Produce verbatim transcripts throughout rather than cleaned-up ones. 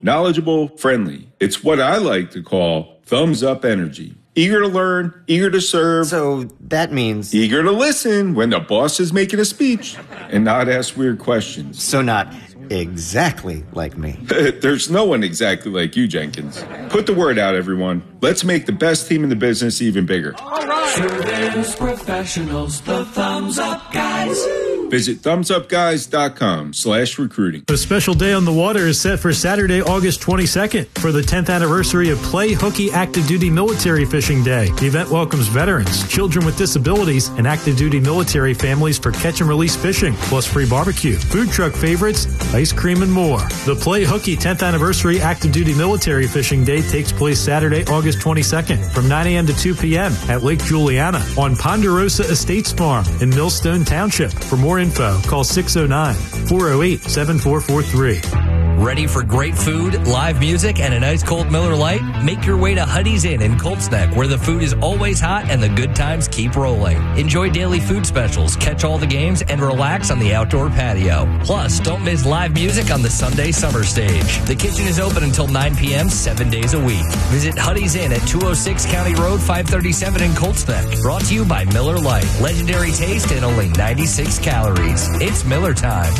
Knowledgeable, friendly. It's what I like to call thumbs up energy. Eager to learn, eager to serve. So that means... Eager to listen when the boss is making a speech and not ask weird questions. So not exactly like me. There's no one exactly like you, Jenkins. Put the word out, everyone. Let's make the best team in the business even bigger. All right. Service professionals, the thumbs up guys. Visit thumbsupguys.com slash recruiting. A special day on the water is set for Saturday, August twenty-second for the tenth anniversary of Play Hooky Active Duty Military Fishing Day. The event welcomes veterans, children with disabilities, and active duty military families for catch and release fishing, plus free barbecue, food truck favorites, ice cream, and more. The Play Hooky tenth anniversary Active Duty Military Fishing Day takes place Saturday, August twenty-second from nine a.m. to two p.m. at Lake Juliana on Ponderosa Estates Farm in Millstone Township. For more info, call six oh nine, four oh eight, seven four four three. Ready for great food, live music, and an ice cold Miller Lite? Make your way to Huddy's Inn in Colts Neck, where the food is always hot and the good times keep rolling. Enjoy daily food specials, catch all the games, and relax on the outdoor patio. Plus, don't miss live music on the Sunday Summer Stage. The kitchen is open until nine p.m., seven days a week. Visit Huddy's Inn at two oh six County Road five thirty-seven in Colts Neck. Brought to you by Miller Lite. Legendary taste and only ninety-six calories. It's Miller time.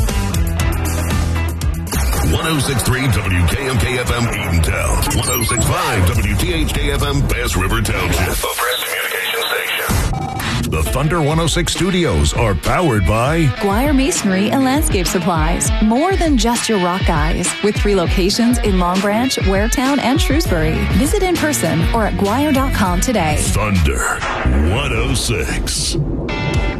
one oh six point three W K M K F M Eatontown. one oh six point five W T H K F M Bass River Township. The Press Communication Station. The Thunder one oh six studios are powered by Guire Masonry and Landscape Supplies. More than just your rock guys. With three locations in Long Branch, Waretown, and Shrewsbury. Visit in person or at guire dot com today. Thunder one oh six.